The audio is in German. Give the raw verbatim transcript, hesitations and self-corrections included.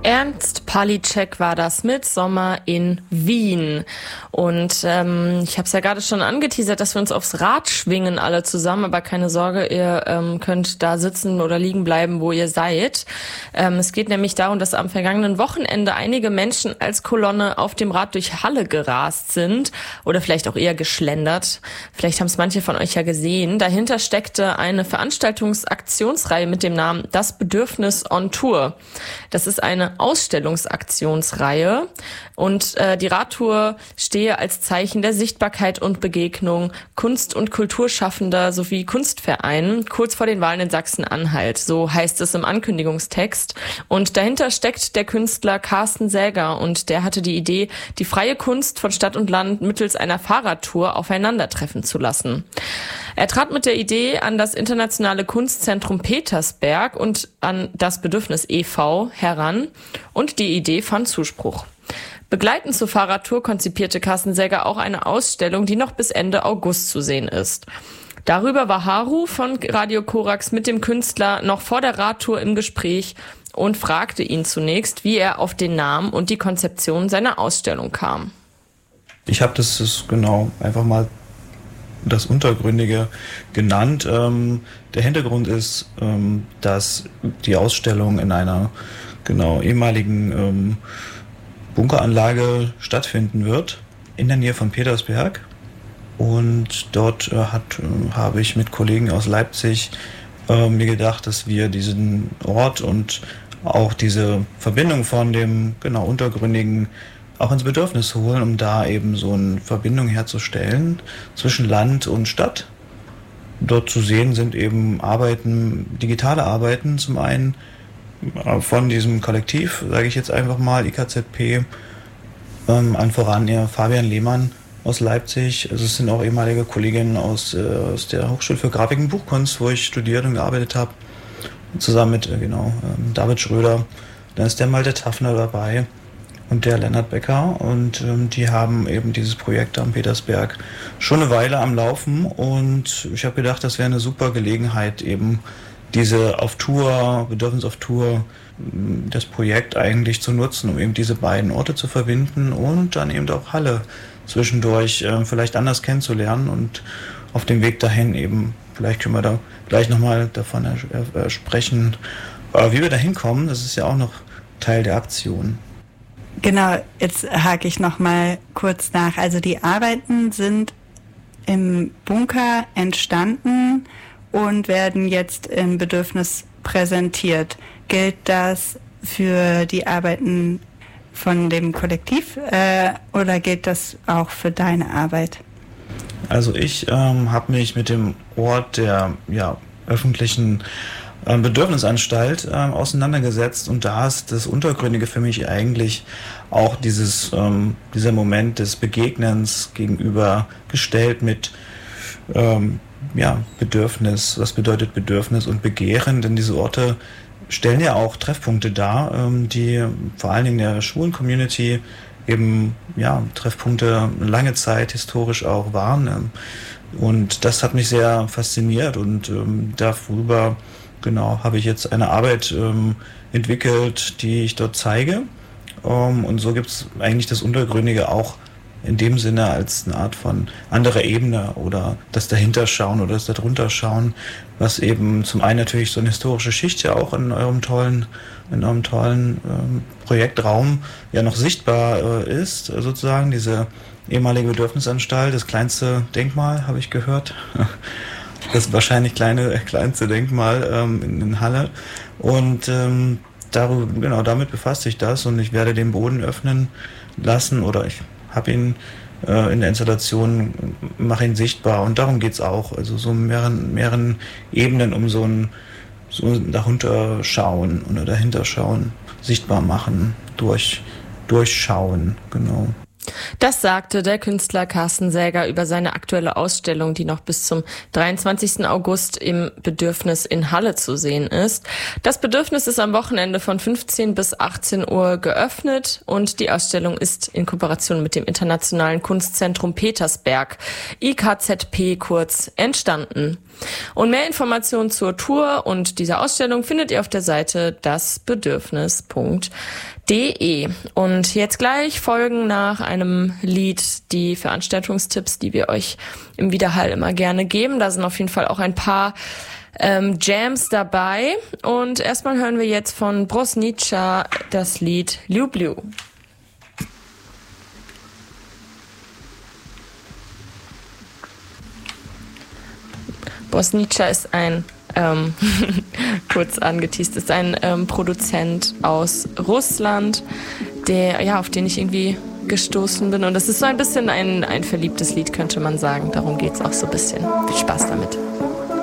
Ernst Pawlicek war das mit Sommer in Wien. Und ähm, ich habe es ja gerade schon angeteasert, dass wir uns aufs Rad schwingen alle zusammen. Aber keine Sorge, ihr ähm, könnt da sitzen oder liegen bleiben, wo ihr seid. Ähm, es geht nämlich darum, dass am vergangenen Wochenende einige Menschen als Kolonne auf dem Rad durch Halle gerast sind. Oder vielleicht auch eher geschlendert. Vielleicht haben es manche von euch ja gesehen. Dahinter steckte eine Veranstaltungsaktionsreihe mit dem Namen Das Bedürfnis on Tour. Das ist eine Ausstellungsaktionsreihe und äh, die Radtour stehe als Zeichen der Sichtbarkeit und Begegnung Kunst- und Kulturschaffender sowie Kunstvereinen kurz vor den Wahlen in Sachsen-Anhalt. So heißt es im Ankündigungstext. Und dahinter steckt der Künstler Carsten Säger und der hatte die Idee, die freie Kunst von Stadt und Land mittels einer Fahrradtour aufeinandertreffen zu lassen. Er trat mit der Idee an das Internationale Kunstzentrum Petersberg und an das Bedürfnis e V heran und die Idee fand Zuspruch. Begleitend zur Fahrradtour konzipierte Carsten Säger auch eine Ausstellung, die noch bis Ende August zu sehen ist. Darüber war Haru von Radio Korax mit dem Künstler noch vor der Radtour im Gespräch und fragte ihn zunächst, wie er auf den Namen und die Konzeption seiner Ausstellung kam. Ich habe das, das genau einfach mal das Untergründige genannt. Ähm, der Hintergrund ist, ähm, dass die Ausstellung in einer genau ehemaligen ähm, Bunkeranlage stattfinden wird, in der Nähe von Petersberg. Und dort äh, hat, äh, habe ich mit Kollegen aus Leipzig äh, mir gedacht, dass wir diesen Ort und auch diese Verbindung von dem genau Untergründigen auch ins Bedürfnis holen, um da eben so eine Verbindung herzustellen zwischen Land und Stadt. Dort zu sehen sind eben Arbeiten, digitale Arbeiten zum einen von diesem Kollektiv, sage ich jetzt einfach mal, I K Z P, ähm, an voran ja, Fabian Lehmann aus Leipzig. Also es sind auch ehemalige Kolleginnen aus, äh, aus der Hochschule für Grafik und Buchkunst, wo ich studiert und gearbeitet habe, zusammen mit äh, genau ähm, David Schröder. Dann ist der Malte Taffner dabei und der Lennart Becker und ähm, die haben eben dieses Projekt am Petersberg schon eine Weile am Laufen und ich habe gedacht, das wäre eine super Gelegenheit, eben diese auf Tour, Bedürfnis auf Tour, das Projekt eigentlich zu nutzen, um eben diese beiden Orte zu verbinden und dann eben auch Halle zwischendurch äh, vielleicht anders kennenzulernen und auf dem Weg dahin eben, vielleicht können wir da gleich nochmal davon äh, sprechen, äh, wie wir da hinkommen, das ist ja auch noch Teil der Aktion. Genau, jetzt hake ich noch mal kurz nach. Also die Arbeiten sind im Bunker entstanden und werden jetzt im Bedürfnis präsentiert. Gilt das für die Arbeiten von dem Kollektiv äh, oder gilt das auch für deine Arbeit? Also ich ähm, habe mich mit dem Ort der ja, öffentlichen ähm, Bedürfnisanstalt ähm, auseinandergesetzt und da ist das Untergründige für mich eigentlich auch dieses ähm, dieser Moment des Begegnens gegenüber gestellt mit ähm, ja, Bedürfnis, was bedeutet Bedürfnis und Begehren, denn diese Orte stellen ja auch Treffpunkte dar, ähm, die vor allen Dingen der schwulen Community eben, ja, Treffpunkte lange Zeit historisch auch waren. Ähm, und das hat mich sehr fasziniert und ähm, darüber, genau, habe ich jetzt eine Arbeit ähm, entwickelt, die ich dort zeige. Ähm, und so gibt es eigentlich das Untergründige auch in dem Sinne als eine Art von anderer Ebene oder das Dahinterschauen oder das Darunterschauen, was eben zum einen natürlich so eine historische Schicht ja auch in eurem tollen, in eurem tollen ähm, Projektraum ja noch sichtbar äh, ist, sozusagen diese ehemalige Bedürfnisanstalt, das kleinste Denkmal, habe ich gehört, das wahrscheinlich kleine, kleinste Denkmal ähm, in, in Halle und ähm, darüber, genau, damit befasst sich das und ich werde den Boden öffnen lassen oder ich habe ihn äh, in der Installation, mache ihn sichtbar und darum geht's auch. Also so mehreren, mehreren Ebenen um so ein so darunter schauen oder dahinter schauen, sichtbar machen, durch, durchschauen, genau. Das sagte der Künstler Carsten Säger über seine aktuelle Ausstellung, die noch bis zum dreiundzwanzigsten August im Bedürfnis in Halle zu sehen ist. Das Bedürfnis ist am Wochenende von fünfzehn bis achtzehn Uhr geöffnet und die Ausstellung ist in Kooperation mit dem Internationalen Kunstzentrum Petersberg, I K Z P kurz, entstanden. Und mehr Informationen zur Tour und dieser Ausstellung findet ihr auf der Seite dasbedürfnis punkt de. Und jetzt gleich folgen nach einem Lied die Veranstaltungstipps, die wir euch im Widerhall immer gerne geben. Da sind auf jeden Fall auch ein paar ähm, Jams dabei. Und erstmal hören wir jetzt von Brosnica das Lied Lublю. Brosnica ist ein Ähm, kurz angeteast, ist ein ähm, Produzent aus Russland, der, ja, auf den ich irgendwie gestoßen bin. Und das ist so ein bisschen ein, ein verliebtes Lied, könnte man sagen. Darum geht's auch so ein bisschen. Viel Spaß damit.